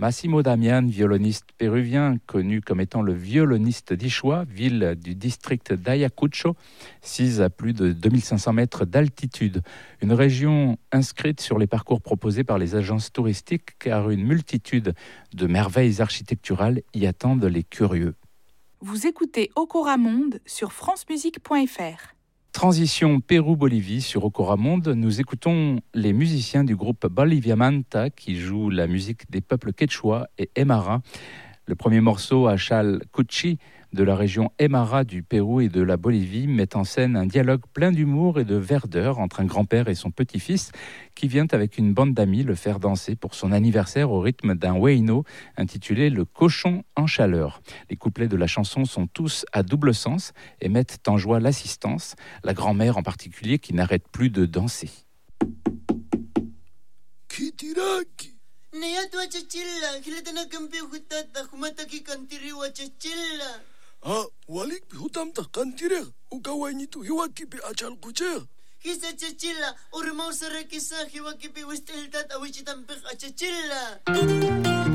Massimo Damian, violoniste péruvien, connu comme étant le violoniste d'Ichoa, ville du district d'Ayacucho, sise à plus de 2500 mètres d'altitude. Une région inscrite sur les parcours proposés par les agences touristiques, car une multitude de merveilles architecturales y attendent les curieux. Vous écoutez Okora Monde sur francemusique.fr. Transition Pérou-Bolivie sur Okora Monde, nous écoutons les musiciens du groupe Bolivia Manta qui jouent la musique des peuples quechua et Aymara. Le premier morceau, Achal Cuchi, de la région Aymara du Pérou et de la Bolivie, met en scène un dialogue plein d'humour et de verdeur entre un grand-père et son petit-fils qui vient avec une bande d'amis le faire danser pour son anniversaire au rythme d'un huayno intitulé Le cochon en chaleur. Les couplets de la chanson sont tous à double sens et mettent en joie l'assistance, la grand-mère en particulier qui n'arrête plus de danser. Naya tu achachilla, hilatana kampi hutata, humataki kantiri wachachilla. Walik hutamta kantire, ukawai tu hiwakipi achal kucher. Hisa chachilla, urmau sarakisa hiwakipi wistiltat awichitampik achachilla.